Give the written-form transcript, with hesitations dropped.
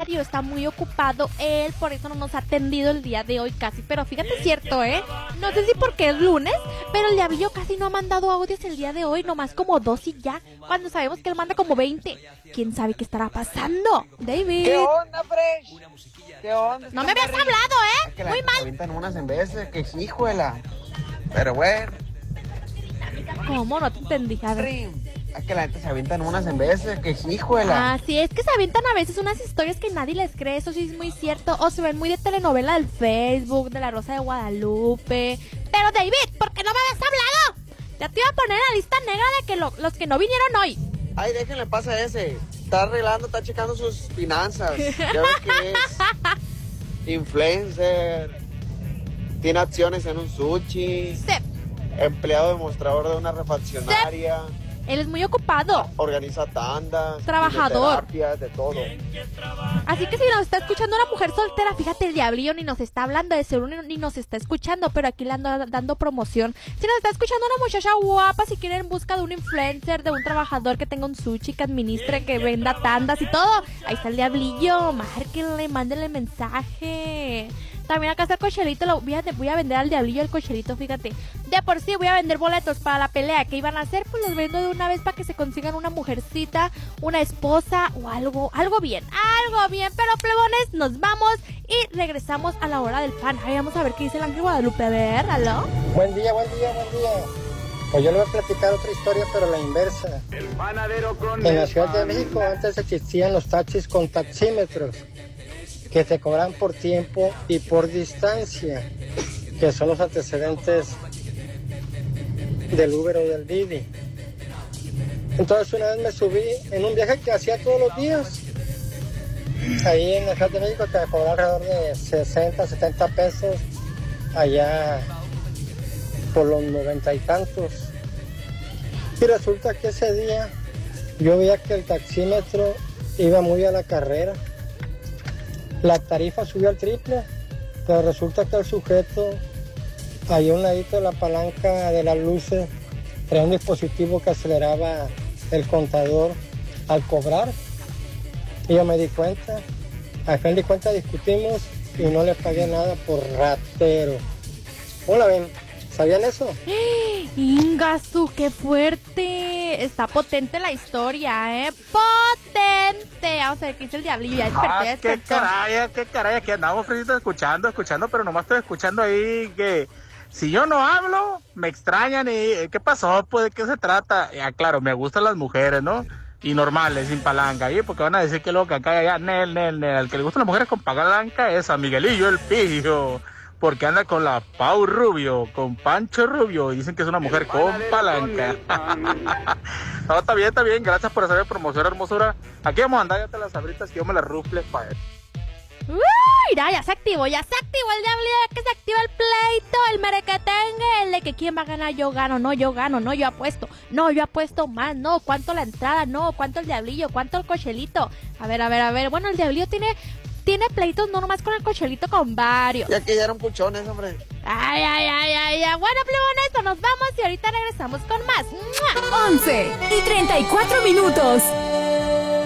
horario, está muy ocupado él, por eso no nos ha atendido el día de hoy casi. Pero fíjate, es cierto, no sé si porque es lunes, pero el diablillo casi no ha mandado audios el día de hoy, nomás como 2 y ya, cuando sabemos que él manda como 20. ¿Quién sabe qué estará pasando? David. ¿Qué onda, Fresh? ¿Qué onda? No me habías hablado, Que muy mal. Se avientan unas en veces, que hijuela. Pero bueno. ¿Cómo? No te entendí, a ver. Es que la gente se avientan unas en veces, que hijuela. Ah, sí, es que se avientan a veces unas historias que nadie les cree, eso sí es muy cierto. O se ven muy de telenovela del Facebook, de La Rosa de Guadalupe. Pero David, ¿por qué no me habías hablado? Ya te iba a poner en la lista negra de que los que no vinieron hoy. Ay, déjenle pasa a ese. Está arreglando, está checando sus finanzas. Ya ves que es influencer. Tiene acciones en un sushi. Sí. Empleado demostrador de una refaccionaria. Él es muy ocupado. Organiza tandas. Trabajador. Terapias, de todo. Así que si nos está escuchando una mujer soltera, fíjate, el diablillo ni nos está hablando, de seguro ni nos está escuchando, pero aquí le ando dando promoción. Si nos está escuchando una muchacha guapa, si quiere en busca de un influencer, de un trabajador que tenga un sushi, que administre, que venda tandas y todo, ahí está el diablillo, márquenle, mándenle mensaje. También acá está el cochelito, voy a vender al diablillo el cochelito, fíjate. De por sí voy a vender boletos para la pelea que iban a hacer, pues los vendo de una vez para que se consigan una mujercita, una esposa o algo bien. Pero plebones, nos vamos y regresamos a la hora del pan. Ay, vamos a ver qué dice el Ángel Guadalupe, a ver, ¿aló? Buen día. Pues yo le voy a platicar otra historia, pero la inversa. El panadero con en la Ciudad de México antes existían los taxis con taxímetros, que te cobran por tiempo y por distancia, que son los antecedentes del Uber o del Didi. Entonces una vez me subí en un viaje que hacía todos los días. Ahí en la Ciudad de México te cobraba alrededor de 60, 70 pesos. Allá por los 90 y tantos. Y resulta que ese día yo veía que el taxímetro iba muy a la carrera. La tarifa subió al triple, pero resulta que el sujeto, ahí a un ladito de la palanca de las luces, traía un dispositivo que aceleraba el contador al cobrar. Y yo me di cuenta, al fin de cuentas discutimos y no le pagué nada por ratero. ¿Cómo la ven? ¿Sabían eso? Ingasu, qué fuerte. Está potente la historia, potente. Vamos a ver qué dice el diablillo. Ya desperté. Qué caray, aquí andamos fritos escuchando, pero nomás estoy escuchando ahí que si yo no hablo, me extrañan y ¿qué pasó? Pues, ¿de qué se trata? Ya, claro, me gustan las mujeres, ¿no? Y normales, sin palanca, ¿y? Porque van a decir que luego que acá y allá, nel. Al que le gustan las mujeres con palanca es a Miguelillo el Pillo. Porque anda con la Pau Rubio, con Pancho Rubio, y dicen que es una mujer con palanca. No, está bien, gracias por hacer promoción, hermosura. Aquí vamos a andar, ya te las abritas, que yo me las rufle para él. Mira, ya se activó el diablillo, ya que se activa el pleito, el merequetengue, el de que quién va a ganar, yo gano, yo apuesto, yo apuesto más, cuánto la entrada, cuánto el diablillo, cuánto el cochelito. A ver, bueno, el diablillo tiene pleitos no nomás con el cochelito, con varios. Ya que ya eran puchones, hombre. Ay. Bueno, plebones, nos vamos y ahorita regresamos con más. 11:34.